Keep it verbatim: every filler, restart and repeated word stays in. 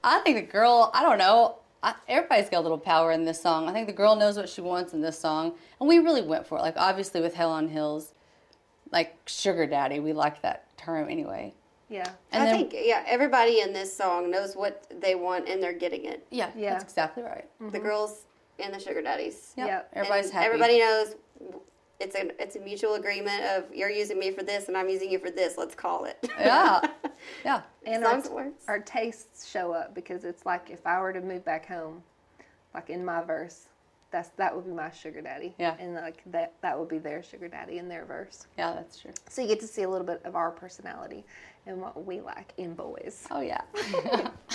I think the girl, I don't know, I, everybody's got a little power in this song. I think the girl knows what she wants in this song, and we really went for it. Like, obviously with Hell on Hills, like, sugar daddy, we like that term anyway. Yeah. And I then, think, yeah, everybody in this song knows what they want and they're getting it. yeah, Yeah. that's exactly right. Mm-hmm. The girls and the sugar daddies. Yep. Yep. Everybody's And happy. Everybody knows it's a it's a mutual agreement of you're using me for this and I'm using you for this. Let's call it. Yeah, yeah. And As long our, as it works. our tastes show up because it's like if I were to move back home, like in my verse, that's that would be my sugar daddy. Yeah. And like that that would be their sugar daddy in their verse. Yeah, that's true. So you get to see a little bit of our personality and what we like in boys. Oh, yeah.